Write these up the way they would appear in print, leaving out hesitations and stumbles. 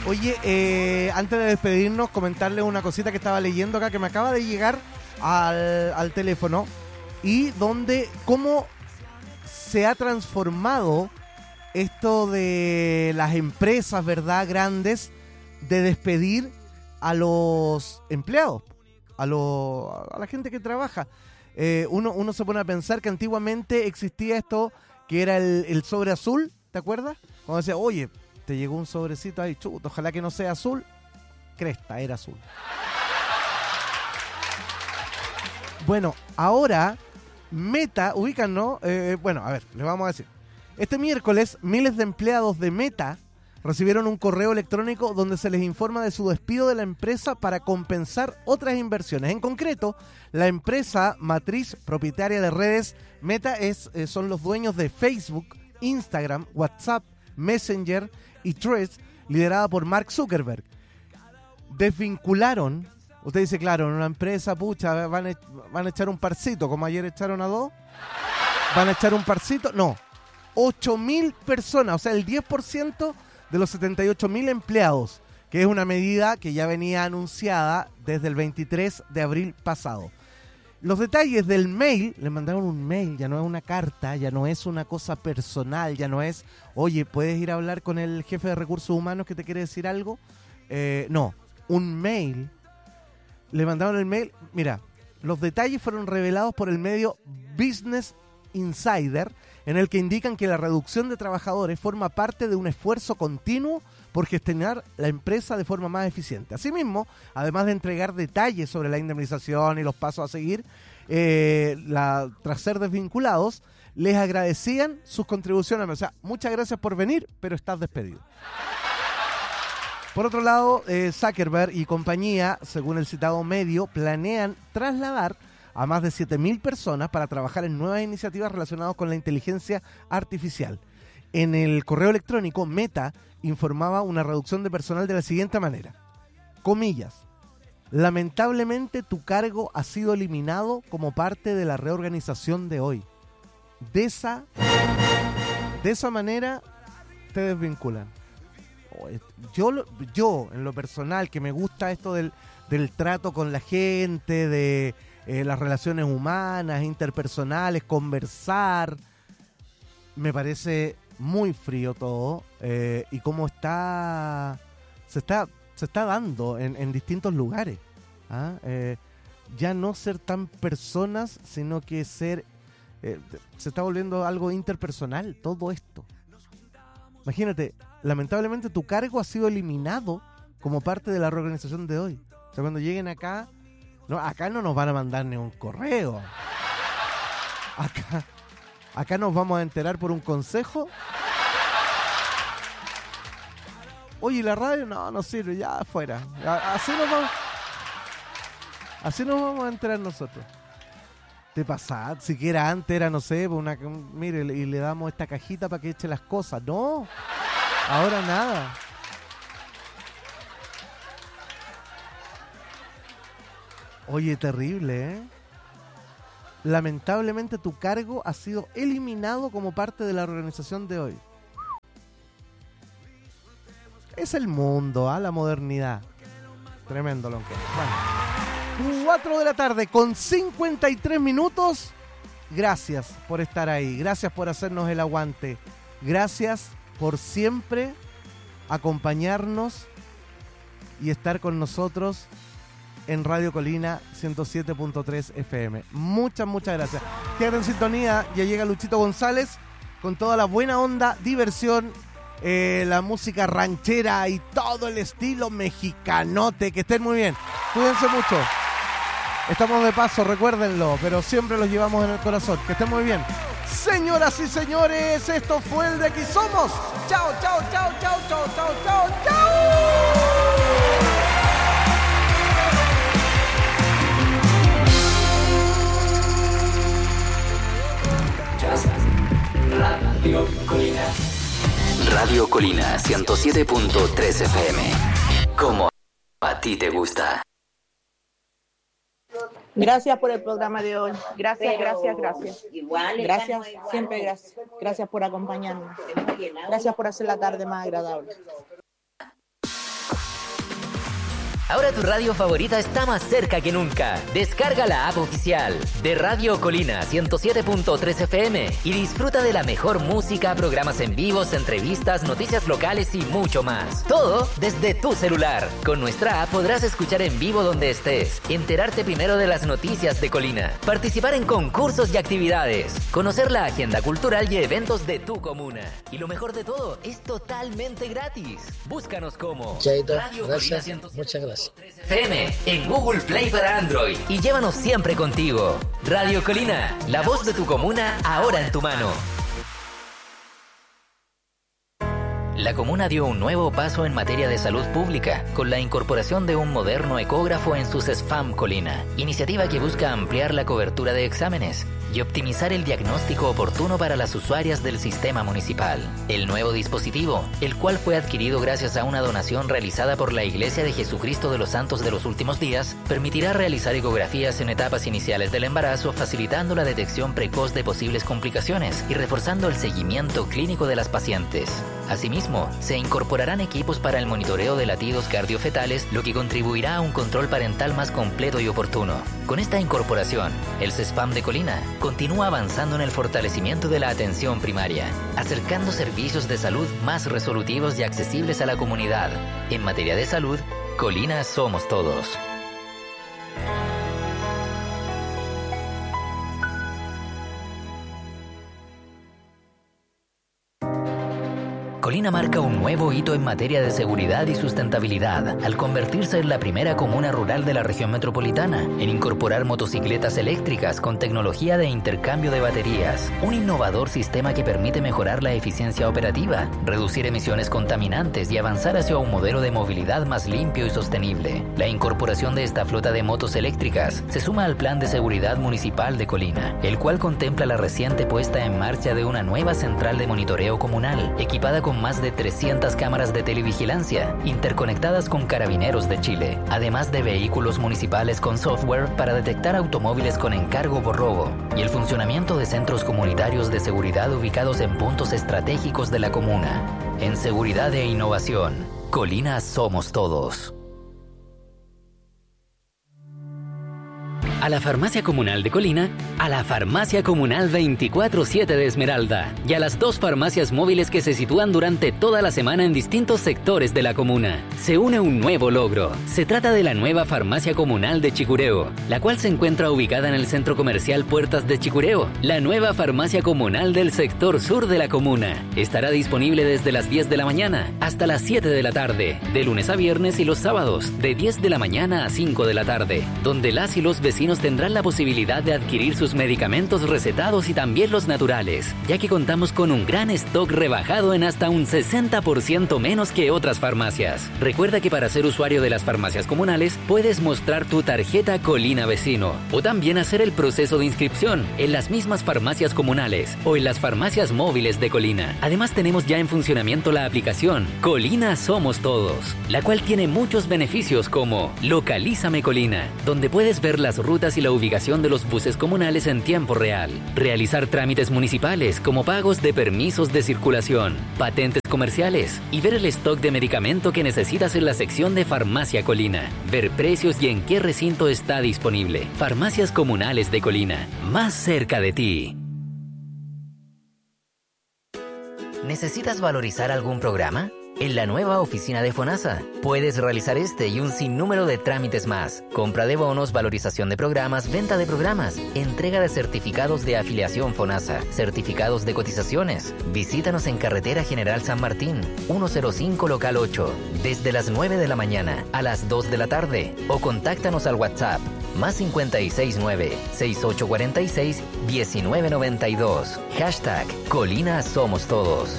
Oye, antes de despedirnos, comentarles una cosita que estaba leyendo acá, que me acaba de llegar al teléfono, y cómo se ha transformado esto de las empresas, ¿verdad?, grandes, de despedir a los empleados, a la gente que trabaja. Uno se pone a pensar que antiguamente existía esto, que era el sobre azul, ¿te acuerdas? Cuando decía, oye, te llegó un sobrecito ahí, chuto, ojalá que no sea azul. Cresta, era azul. Bueno, ahora Meta, ubican, ¿no? Bueno, a ver, les vamos a decir. Este miércoles, miles de empleados de Meta recibieron un correo electrónico donde se les informa de su despido de la empresa para compensar otras inversiones. En concreto, la empresa matriz propietaria de redes Meta son los dueños de Facebook, Instagram, WhatsApp, Messenger y Threads, liderada por Mark Zuckerberg. Desvincularon, usted dice, claro, en una empresa, pucha, van a echar un parcito, como ayer echaron a 2, van a echar un parcito, no, 8.000 personas, o sea, el 10% de los 78.000 empleados, que es una medida que ya venía anunciada desde el 23 de abril pasado. Los detalles del mail, le mandaron un mail, ya no es una carta, ya no es una cosa personal, ya no es, oye, ¿puedes ir a hablar con el jefe de recursos humanos que te quiere decir algo? No, un mail, le mandaron el mail, mira, los detalles fueron revelados por el medio Business Insider, en el que indican que la reducción de trabajadores forma parte de un esfuerzo continuo por gestionar la empresa de forma más eficiente. Asimismo, además de entregar detalles sobre la indemnización y los pasos a seguir, tras ser desvinculados, les agradecían sus contribuciones. O sea, muchas gracias por venir, pero estás despedido. Por otro lado, Zuckerberg y compañía, según el citado medio, planean trasladar a más de 7.000 personas para trabajar en nuevas iniciativas relacionadas con la inteligencia artificial. En el correo electrónico, Meta informaba una reducción de personal de la siguiente manera. Comillas. Lamentablemente tu cargo ha sido eliminado como parte de la reorganización de hoy. De esa manera te desvinculan. Yo, en lo personal, que me gusta esto del trato con la gente, de las relaciones humanas, interpersonales, conversar, me parece muy frío todo, y cómo se está dando en distintos lugares. Ya no ser tan personas, sino que se está volviendo algo interpersonal todo esto. Imagínate, lamentablemente tu cargo ha sido eliminado como parte de la reorganización de hoy. O sea, cuando lleguen acá, acá no nos van a mandar ni un correo. Acá nos vamos a enterar por un consejo. Oye, ¿la radio? No sirve, ya afuera. Así nos vamos a enterar nosotros. Te pasa, siquiera antes era, no sé, mire, y le damos esta cajita para que eche las cosas. No, ahora nada. Oye, terrible, ¿eh? Lamentablemente tu cargo ha sido eliminado como parte de la organización de hoy. Es el mundo, la modernidad. Tremendo lo que es. Bueno, 4 de la tarde con 53 minutos. Gracias por estar ahí. Gracias por hacernos el aguante. Gracias por siempre acompañarnos y estar con nosotros en Radio Colina 107.3 FM. Muchas gracias. Quédate en sintonía, ya llega Luchito González con toda la buena onda, diversión, la música ranchera y todo el estilo mexicanote. Que estén muy bien. Cuídense mucho. Estamos de paso, recuérdenlo, pero siempre los llevamos en el corazón. Que estén muy bien. Señoras y señores, esto fue el de Aquí Somos. Chao, chao, chao, chao, chao, chao, chao, chao. Radio Colina. Radio Colina 107.3 FM. Como a ti te gusta. Gracias por el programa de hoy. Gracias. Igual gracias, siempre gracias. Gracias por acompañarnos. Gracias por hacer la tarde más agradable. Ahora tu radio favorita está más cerca que nunca. Descarga la app oficial de Radio Colina 107.3 FM y disfruta de la mejor música, programas en vivos, entrevistas, noticias locales y mucho más. Todo desde tu celular. Con nuestra app podrás escuchar en vivo donde estés, enterarte primero de las noticias de Colina, participar en concursos y actividades, conocer la agenda cultural y eventos de tu comuna. Y lo mejor de todo, es totalmente gratis. Búscanos como Chaito, Radio gracias, Colina 107.3 muchas gracias. FM en Google Play para Android y llévanos siempre contigo. Radio Colina, la voz de tu comuna ahora en tu mano. La comuna dio un nuevo paso en materia de salud pública con la incorporación de un moderno ecógrafo en su CESFAM Colina, iniciativa que busca ampliar la cobertura de exámenes y optimizar el diagnóstico oportuno para las usuarias del sistema municipal. El nuevo dispositivo, el cual fue adquirido gracias a una donación realizada por la Iglesia de Jesucristo de los Santos de los Últimos Días, permitirá realizar ecografías en etapas iniciales del embarazo, facilitando la detección precoz de posibles complicaciones y reforzando el seguimiento clínico de las pacientes. Asimismo, se incorporarán equipos para el monitoreo de latidos cardiofetales, lo que contribuirá a un control parental más completo y oportuno. Con esta incorporación, el CESFAM de Colina continúa avanzando en el fortalecimiento de la atención primaria, acercando servicios de salud más resolutivos y accesibles a la comunidad. En materia de salud, Colina somos todos. Colina marca un nuevo hito en materia de seguridad y sustentabilidad al convertirse en la primera comuna rural de la región metropolitana en incorporar motocicletas eléctricas con tecnología de intercambio de baterías, un innovador sistema que permite mejorar la eficiencia operativa, reducir emisiones contaminantes y avanzar hacia un modelo de movilidad más limpio y sostenible. La incorporación de esta flota de motos eléctricas se suma al Plan de Seguridad Municipal de Colina, el cual contempla la reciente puesta en marcha de una nueva central de monitoreo comunal, equipada con más de 300 cámaras de televigilancia interconectadas con Carabineros de Chile, además de vehículos municipales con software para detectar automóviles con encargo por robo y el funcionamiento de centros comunitarios de seguridad ubicados en puntos estratégicos de la comuna. En seguridad e innovación, Colina somos todos. A la Farmacia Comunal de Colina, a la Farmacia Comunal 24/7 de Esmeralda y a las 2 farmacias móviles que se sitúan durante toda la semana en distintos sectores de la comuna, se une un nuevo logro. Se trata de la nueva Farmacia Comunal de Chicureo, la cual se encuentra ubicada en el Centro Comercial Puertas de Chicureo. La nueva Farmacia Comunal del sector sur de la comuna estará disponible desde las 10 de la mañana hasta las 7 de la tarde, de lunes a viernes y los sábados, de 10 de la mañana a 5 de la tarde, donde las y los vecinos tendrán la posibilidad de adquirir sus medicamentos recetados y también los naturales, ya que contamos con un gran stock rebajado en hasta un 60% menos que otras farmacias. Recuerda que para ser usuario de las farmacias comunales puedes mostrar tu tarjeta Colina Vecino o también hacer el proceso de inscripción en las mismas farmacias comunales o en las farmacias móviles de Colina. Además tenemos ya en funcionamiento la aplicación Colina Somos Todos, la cual tiene muchos beneficios como Localízame Colina, donde puedes ver las rutas y la ubicación de los buses comunales en tiempo real, realizar trámites municipales como pagos de permisos de circulación, patentes comerciales y ver el stock de medicamento que necesitas en la sección de Farmacia Colina, ver precios y en qué recinto está disponible. Farmacias Comunales de Colina, más cerca de ti. ¿Necesitas valorizar algún programa? En la nueva oficina de FONASA puedes realizar este y un sinnúmero de trámites más: compra de bonos, valorización de programas, venta de programas, entrega de certificados de afiliación FONASA, certificados de cotizaciones. Visítanos en Carretera General San Martín, 105 Local 8, desde las 9 de la mañana a las 2 de la tarde, o contáctanos al WhatsApp más 569-6846-1992. Hashtag Colina Somos Todos.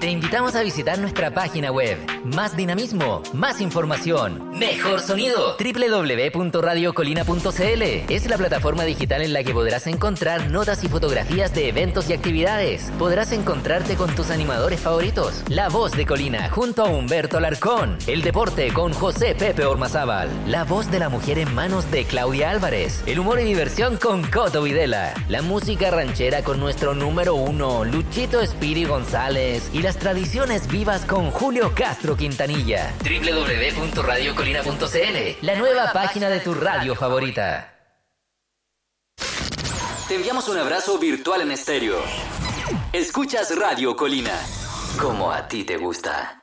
Te invitamos a visitar nuestra página web. Más dinamismo, más información, mejor sonido. www.radiocolina.cl es la plataforma digital en la que podrás encontrar notas y fotografías de eventos y actividades. Podrás encontrarte con tus animadores favoritos. La Voz de Colina junto a Humberto Alarcón. El deporte con José Pepe Ormazábal. La voz de la mujer en manos de Claudia Álvarez. El humor y diversión con Coto Videla. La música ranchera con nuestro número 1, Luchito Espiri González. Y las tradiciones vivas con Julio Castro Quintanilla. www.radiocolina.cl, la nueva página de tu radio favorita. Te enviamos un abrazo virtual en estéreo. Escuchas Radio Colina, como a ti te gusta.